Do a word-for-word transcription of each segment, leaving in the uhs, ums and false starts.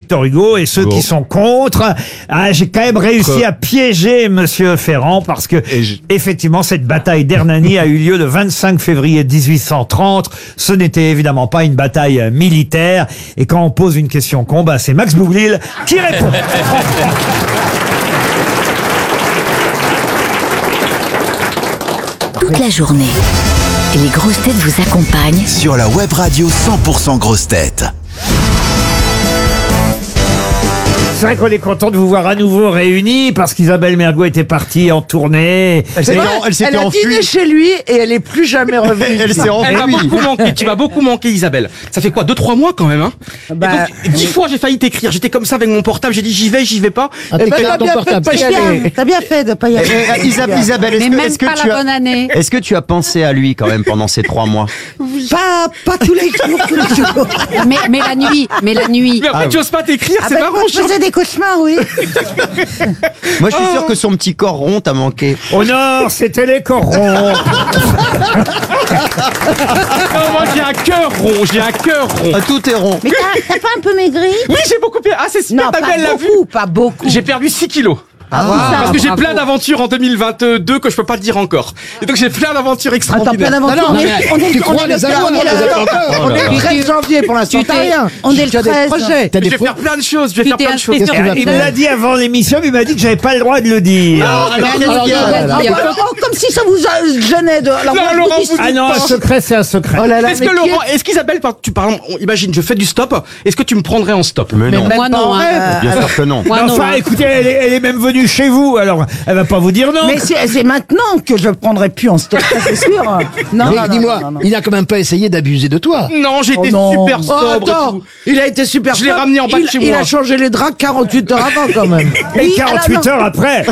Victor Hugo et ceux Bon. qui sont contre. Ah, j'ai quand même réussi à piéger Monsieur Ferrand parce que je... effectivement cette bataille d'Hernani a eu lieu le vingt-cinq février dix-huit cent trente. Ce n'était évidemment pas une bataille militaire. Et quand on pose une question combat, c'est Max Boublil qui répond. Toute la journée, les grosses têtes vous accompagnent sur la web radio cent pour cent grosses têtes. C'est vrai qu'on est content de vous voir à nouveau réunis parce qu'Isabelle Mergo était partie en tournée. Elle s'était, en, elle s'était Elle a enfuie. dîné chez lui et elle est plus jamais revenue. Elle s'est Elle m'a enfuie. beaucoup manqué, tu m'as beaucoup manqué Isabelle. Ça fait quoi, deux trois mois quand même hein. Bah, Et donc, dix fois j'ai failli t'écrire, j'étais comme ça avec mon portable, j'ai dit j'y vais, j'y vais pas. Eh ben, t'as bien fait de pas y aller. T'as bien fait de pas y aller. Eh, Isabelle, Isabelle, est-ce Mais que, même est-ce que pas tu la as, bonne année. est-ce que tu as pensé à lui quand même pendant ces trois mois? Pas, pas tous les jours, tous les jours. Mais, mais la nuit, mais la nuit. Mais après tu oses pas t'écrire, Ah c'est ben, marrant. quand je faisais des cauchemars, oui. Moi, je suis sûr que son petit corps rond t'a manqué. Au nord, c'était les corons. Non, moi j'ai un cœur rond, j'ai un cœur rond. Ah, tout est rond. Mais t'as t'as pas un peu maigri? Oui, j'ai beaucoup perdu. Ah, c'est super, Non, ta pas belle l'a vu. beaucoup, pas beaucoup. J'ai perdu six kilos. Ah, Parce que j'ai bravo. plein d'aventures en deux mille vingt-deux que je peux pas te dire encore. Et donc j'ai plein d'aventures Attends, plein extraordinaires. d'aventures. Non, On non, est- on est- tu on crois est les le avoir, on est on les le- a encore. on est le Tu- treize janvier pour l'instant. tu T'as t'es- rien. On est le Tu as des treize. projets. T'as Je des vais pro- faire plein de choses, je vais Tu faire t'es plein de choses. inscrit sur Qu'est-ce que tu vas Il Tinder. me l'a dit avant l'émission, mais il m'a dit que j'avais pas le droit de le dire. Alors, Alors, alors, il y a- alors, il y a- Ah, bah, oh, comme si ça vous a- gênait de. Alors, Non, moi, je Laurent, vous dis- vous Ah non, un secret, c'est un secret. Oh là là, Est-ce mais que qui Laurent, est-ce qu'Isabelle, par- tu parles, on- imagine, je fais du stop, est-ce que tu me prendrais en stop? Mais non. même Moi pas non, en hein. rêve. Bien sûr que non. Moi Mais non. enfin, hein. écoutez, elle est, elle est même venue chez vous, alors elle va pas vous dire non. Mais c'est c'est maintenant que je prendrai plus en stock, ça, c'est sûr. Non, Mais non, non, dis-moi, non, non. il a quand même pas essayé d'abuser de toi. Non, j'ai Oh été non. super Oh, sobre. et attends, tout. il a été super Je l'ai sobre. ramené en bas de Il- chez Il moi. a changé les draps quarante-huit heures avant quand même. Et Oui, quarante-huit alors, non. heures après.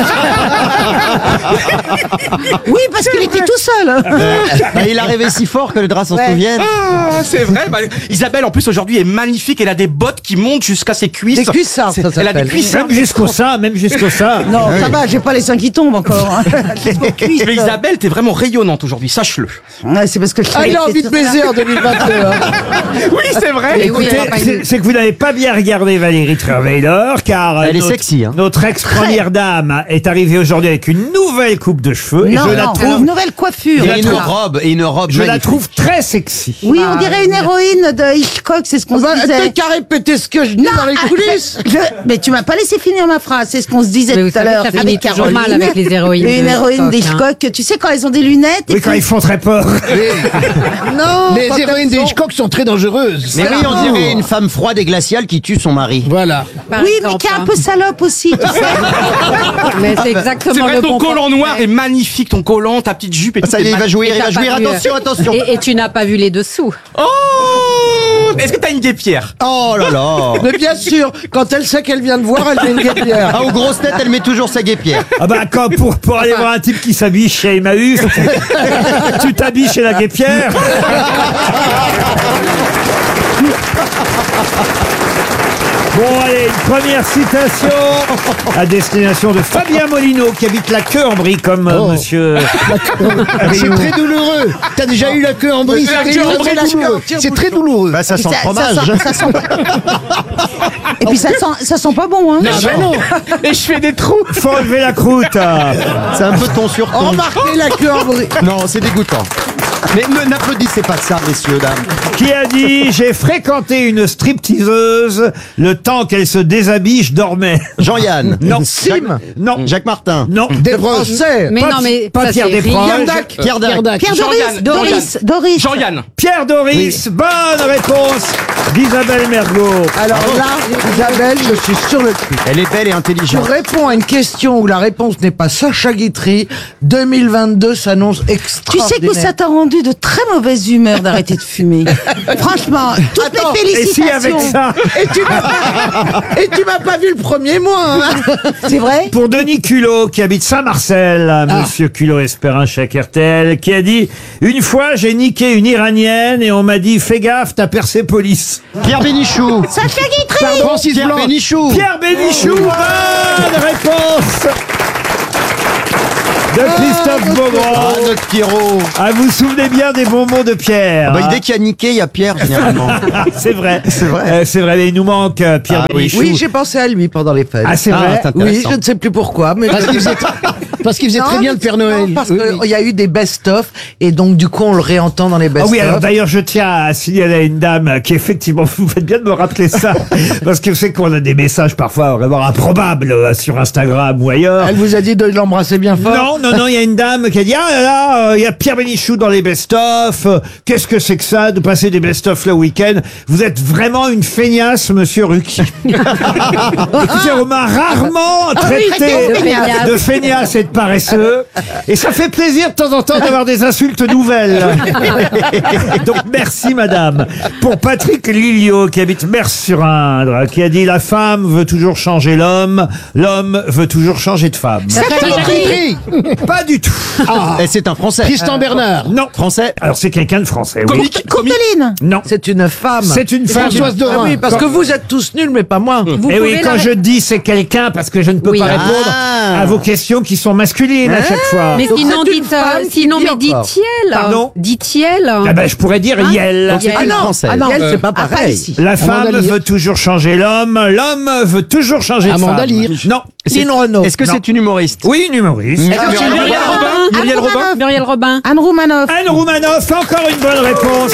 Oui, parce qu'il était tout seul. Bah, il a rêvé si fort que le drap s'en Ouais. souvienne. Ah, c'est vrai. Bah, Isabelle, en plus, aujourd'hui, est magnifique. Elle a des bottes qui montent jusqu'à ses cuisses. Des cuissards, C'est- ça Elle a des s'appelle. cuissards. Même jusqu'au sein, même jusqu'au sein. Non, ça va, j'ai pas les seins qui tombent encore. hein. Jusqu'aux cuisses. Mais Isabelle, t'es vraiment rayonnante aujourd'hui, sache-le. Ouais, c'est parce que je Ah, il a envie de baiser en deux mille vingt-deux. hein. Oui, c'est vrai. Et oui, Écoutez, elle a pas c'est une- c'est que vous n'avez pas bien regardé Valérie Trierweiler, car Elle est notre, sexy, hein. notre ex-première dame est arrivée aujourd'hui avec une nouvelle coupe de cheveux. Et Non, je la non, trouve, une nouvelle coiffure. Et une Voilà. robe, et une robe je la magnifique. trouve très sexy. Oui, on dirait une héroïne de Hitchcock, c'est ce qu'on Bah, se T'as disait. qu'à répéter ce que je dis dans les ah, coulisses. je- mais tu m'as pas laissé finir ma phrase, c'est ce qu'on se disait Mais vous tout à savez, l'heure. ça Avec finit toujours Caroline. mal avec les héroïnes Une de héroïne Hitchcock, hein. d'Hitchcock, tu sais, quand elles ont des lunettes. et Oui, quand puis- ils font très peur. Non, Les quand héroïnes de elles sont- Hitchcock sont très dangereuses. Mais oui, on dirait une femme froide et glaciale qui tue son mari. Voilà. Par Oui, mais exemple, qui est un hein. peu salope aussi, tu sais. Mais c'est exactement C'est vrai, le ton bon collant point. noir est magnifique, ton collant, ta petite jupe et Ah, tout. ça y est, est il va mag- jouir, Et il va t'as jouir. pas vu, Attention, euh, attention. Et, et tu n'as pas vu les dessous. Oh! Est-ce que t'as une guêpière? Oh là là. Mais bien sûr, quand elle sait qu'elle vient de voir, elle met une guêpière. Ah, aux grosses têtes, elle met toujours sa guêpière. Ah bah quand pour, pour aller voir un type qui s'habille chez Emmaüs, tu t'habilles chez la guêpière. Bon allez, une première citation à destination de Fabien Molino qui habite la queue en brie comme euh, Oh. monsieur. C'est très douloureux. T'as déjà eu la queue en brie. La C'est queue en très brie, la douloureux. queue en C'est très douloureux. Bah, ça sent le Ça- fromage. ça sent- ça sent pas- Et puis ça sent, ça sent pas bon, hein. Ah bah non. Et je fais des trous. Faut enlever la croûte. C'est un peu ton sur ton. Remarquez la queue en brie. Non, c'est dégoûtant. Mais ne- n'applaudissez pas ça, messieurs, dames. Qui a dit j'ai fréquenté une stripteaseuse le temps qu'elle se déshabille, je dormais. Jean-Yann. Non. Sim. Non. Jacques Martin. Non. Des Français. Mais Pas- non, mais pas ça, Pierre c'est Desproges. rien. Dac. Pierre Dac. Pierre Dac. Pierre Jean-Yann, Doris, Doris, Doris. Jean-Yann. Pierre Doris, bonne réponse d'Isabelle Mergo. Alors là, Isabelle, je suis sur le cul. Elle est belle et Tu intelligente. réponds à une question où la réponse n'est pas Sacha Guitry. deux mille vingt-deux s'annonce Tu extraordinaire. sais que ça t'a rendu de très mauvaise humeur d'arrêter de fumer. Franchement, toutes Attends, mes Et si félicitations. avec ça, Et tu m'as pas, et tu m'as pas vu le premier mois. Hein. C'est vrai? pour Denis Culot, qui habite Saint-Marcel, monsieur Culot Espérin chez R T L, qui a dit « Une fois, j'ai niqué une Iranienne et on m'a dit « Fais gaffe, t'as Persépolis. Pierre Bénichou. Sacha Guitry. Francis Pierre Blanc. Bénichou. » Pierre Bénichou, bonne réponse de Christophe Beaugrand. Ah, notre Pierrot. Ah, vous vous souvenez bien des bons mots de Pierre. Bah, hein dès qu'il y a niqué, il y a Pierre, généralement. C'est vrai. C'est vrai. Euh, c'est vrai, mais il nous manque euh, Pierre Ah, oui. Bénichou. Oui, j'ai pensé à lui pendant les fêtes. Ah, c'est Ah, vrai. c'est Oui, intéressant. je ne sais plus pourquoi, mais Parce qu'il faisait, parce qu'il faisait Non, très bien mais le Père non, Noël. parce Oui, qu'il oui. y a eu des best-of et donc du coup on le réentend dans les Ah best-of. oui, alors d'ailleurs, je tiens à signaler à une dame qui effectivement, vous faites bien de me rappeler ça, parce que je sais qu'on a des messages parfois vraiment improbables euh, sur Instagram ou ailleurs. Elle vous a dit de l'embrasser bien fort. Non, non, non, il y a une dame qui a dit, ah là là, euh, il y a Pierre Bénichou dans les best-of, euh, qu'est-ce que c'est que ça, de passer des best-of le week-end? Vous êtes vraiment une feignasse, monsieur Ruquier. Écoutez, on m'a rarement traité de feignasse. de feignasse et de paresseux, et ça fait plaisir de temps en temps d'avoir des insultes nouvelles. Donc merci madame. Pour Patrick Lilio, qui habite Mers-sur-Indre, qui a dit, la femme veut toujours changer l'homme, l'homme veut toujours changer de femme. Guitry. Pas du tout. Et c'est un Français. Tristan Bernard. Non. Français. Alors c'est quelqu'un de français, oui. Comique, comique. Courteline. Non. C'est une femme. C'est une femme. Françoise Ah Dorin. oui, parce que vous êtes tous nuls, mais pas moi. Vous Et pouvez oui, quand la- je dis c'est quelqu'un, parce que je ne peux Oui. pas répondre Ah. à vos questions qui sont masculines à chaque fois. Mais Donc sinon, c'est une dites, euh, femme qui sinon, dit mais encore. dit-il. Pardon Dit-il. Ah ben, je pourrais dire Hein Yel. Donc c'est Ah une non, Française. ah non, Euh, c'est pas Ah, pas pareil. ici. La femme Amanda Lear. veut toujours changer l'homme, l'homme veut toujours changer de Amanda femme. Lear. Non. C'est- Lynn Renaud. Est-ce que Non. c'est une humoriste? Oui, une humoriste. Mmh. Est-ce que c'est Muriel Robin Muriel Anne Robin Romanoff. Muriel Robin. Anne Roumanoff. Anne Roumanoff, encore une bonne réponse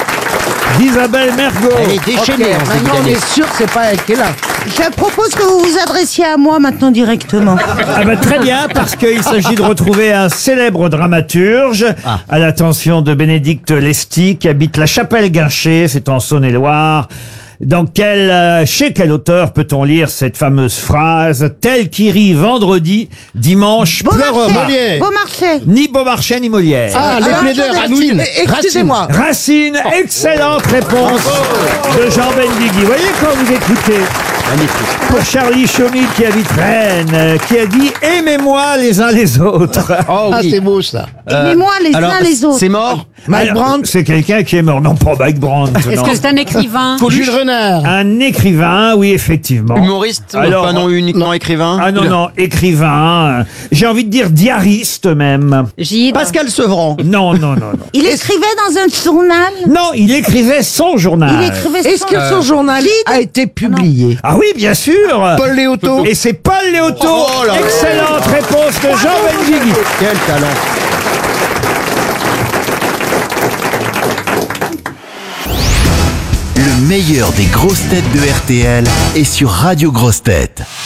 d'Isabelle Mergo. Elle est Ok, déchaînée en ce début maintenant on d'année. est sûr que c'est pas elle qui est là. Je propose que vous vous adressiez à moi maintenant directement. Ah bah très bien, parce qu'il s'agit de retrouver un célèbre dramaturge à l'attention de Bénédicte Lesty, qui habite la Chapelle-Guinché, c'est en Saône-et-Loire. Dans quel, euh, chez quel auteur peut-on lire cette fameuse phrase « Tel qui rit vendredi, dimanche pleurera ». Molière. Beaumarchais. Ni Beaumarchais ni Molière. Ah, les Alors, plaideurs. attendez, Racine. eh, Excusez-moi. Racine, excellente réponse de Jean Benguigui. Vous voyez quand vous écoutez Magnifique. pour Charlie Chaumy qui habite Rennes, euh, qui a dit « Aimez-moi les uns les autres ». Oh Ah, oui. c'est beau ça. Aimez-moi les Alors, uns les autres. c'est mort? Mike Alors, Brandt. c'est quelqu'un qui est mort. Non, pas Mike Brandt. Est-ce non. que c'est un écrivain? Jules Renard. Un écrivain, oui, effectivement. Humoriste? Alors, pas non uniquement écrivain? Ah non, non, écrivain. J'ai envie de dire diariste même. Gide. Pascal Sevran. Non, non, non, non. Il écrivait dans un journal. Non, il écrivait son journal. Il écrivait Est-ce son- que son journal a été publié? Ah oui, bien sûr. Paul Léoto. Et c'est Paul Léoto. Oh là là. Excellente réponse de Jean Benguigui. Quel talent. Le meilleur des grosses têtes de R T L est sur Radio Grosses Têtes.